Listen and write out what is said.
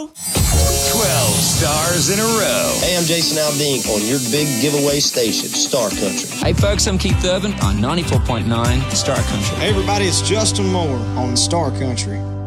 12 stars in a row. Hey, I'm Jason Aldean on your big giveaway station, Star Country. Hey folks, I'm Keith Urban on 94.9 Star Country. Hey everybody, it's Justin Moore on Star Country.